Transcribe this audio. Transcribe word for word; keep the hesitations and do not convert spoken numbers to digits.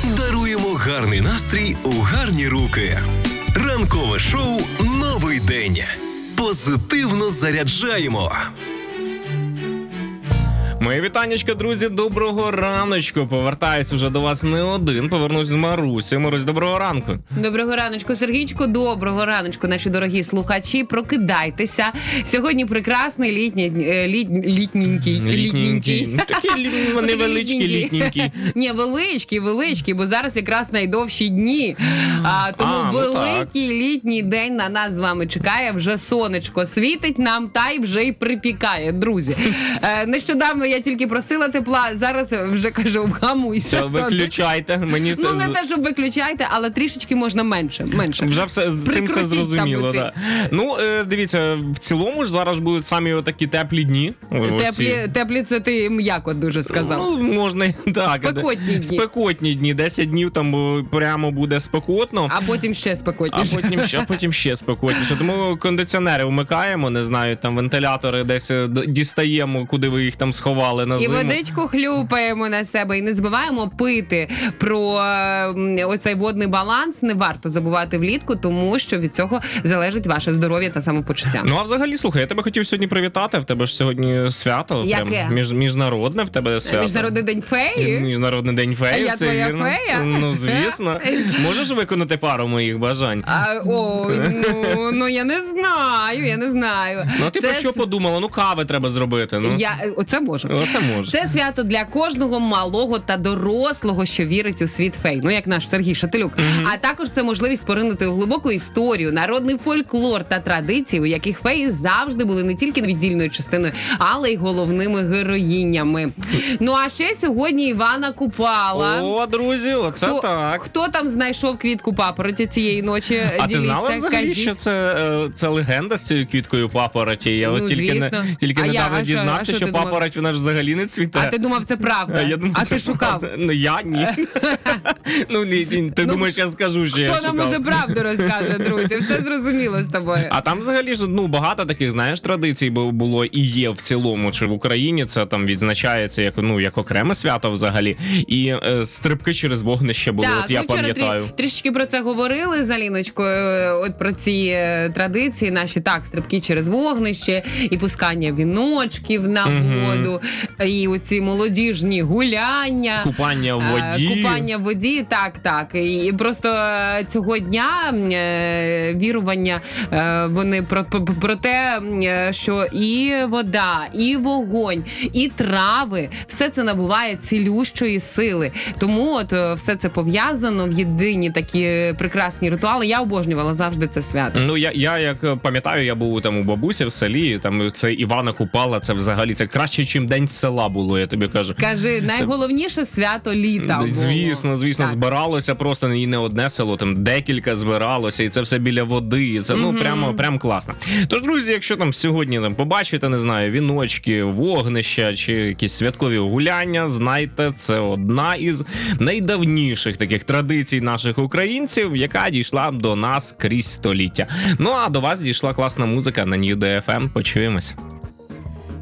даруємо гарний настрій у гарні руки. Ранкове шоу «Новий день». Позитивно заряджаємо. Мої вітаннячка, друзі, доброго раночку. Повертаюсь уже до вас не один, повернусь з Марусі. Марусь, доброго ранку. Доброго раночку, Сергійчику, доброго раночку, наші дорогі слухачі. Прокидайтеся. Сьогодні прекрасний літній, літ, літненький, літненький. Такі невеличкі літненькі. Ні, величкі, величкі, бо зараз якраз найдовші дні. А, тому а, ну великий літній день на нас з вами чекає. Вже сонечко світить нам, та й вже й припікає, друзі. Е, нещодавно я тільки просила тепла, зараз вже кажу, вгамуйся. Все, виключайте. Мені це... Ну, не те, щоб виключайте, але трішечки можна менше. менше. Вже все, з цим все зрозуміло. Да. Ну, е, дивіться, в цілому ж зараз будуть самі отакі теплі дні. Теплі, теплі це ти м'яко дуже сказав. Ну, можна і так. Спекотні дні. Спекотні дні. десять днів там прямо буде спекотно. А потім ще спекотніше. А потім ще, потім ще спекотніше. Тому кондиціонери вмикаємо, не знаю, там вентилятори десь дістаємо, куди ви їх там сховали на і зиму. І водичку хлюпаємо на себе. І не забуваємо пити. Про е, оцей водний баланс не варто забувати влітку, тому що від цього залежить ваше здоров'я та самопочуття. Ну, а взагалі, слухай, я тебе хотів сьогодні привітати. В тебе ж сьогодні свято. Яке? Прям, між, міжнародне в тебе свято. Міжнародний день феї? Міжнародний день феї, А я все твоя вірно. фея? Ну, звісно. Можеш виконати пару моїх бажань? А, о, ну, ну, я не знаю, я не знаю. Ну, а ти Це... про що подумала? Ну, кави треба зробити. Ну. Я, оце можу. Оце можу. Це свято для кожного малого та дорослого, що вірить у світ фей. Ну, як наш Сергій Шатилюк. Mm-hmm. А також це можливість поринути у глибоку історію, народний фольклор та традиції, у яких феї завжди були не тільки віддільною частиною, але й головними героїнями. Ну, а ще сьогодні Івана Купала. О, друзі, оце хто, так. Хто там знайшов квітку папороті цієї ночі? А Діліться, ти знала взагалі, кажіть. що це, це легенда з цією квіткою папороті? Я Ну, от тільки, звісно. не, тільки А я- недавно а що- дізнався, а що що ти думав? папороть вона ж взагалі не цвіте. А ти думав, це правда? Я думав, а це ти шукав? правда. Ну, я ні. ну, ні, ні, ти Ну, думаєш, я скажу, що я Хто шукав. нам уже правду розкаже, друзі? Все зрозуміло з тобою. А там взагалі ж, ну, багато таких, знаєш, традицій було і є в цілому, чи в Україні це там відзначається як, ну, як окреме свято взагалі. І е, стрибки через вогнище були, Так, от я ми вчора пам'ятаю. трі, трішечки про це говорили з Аліночкою, от про ці е, традиції наші, так, стрибки через вогнище, і пускання віночків на Мгм. воду, і оці молодіжні гуляння. Купання в Е, воді. Купання в воді, так, так. І просто е, цього дня е, вірування, е, вони про, про, про те, е, що і вода, і вогонь, і трави, все це набуває цілющої сили. Тому от е, все це пов'язано в єдині такі прекрасні ритуали. Я обожнювала завжди це свято. Ну, я, я як пам'ятаю, я був там у бабусі в селі, там це Івана Купала, це взагалі це краще, чим День села було, я тобі кажу. Скажи, найголовніше свято літа було. Звісно, звісно, Так. збиралося просто і не одне село, там декілька збиралося, і це все біля води, і це, ну, Мгм. прямо, прям класно. Тож, друзі, якщо там сьогодні там побачите, не знаю, віночки, вогнища чи якісь святкові гуляння, знайте, це одна із найдавніших таких традицій наших українців, яка дійшла до нас крізь століття. Ну, а до вас дійшла класна музика на Нью Ді Еф Ем. Почуємось.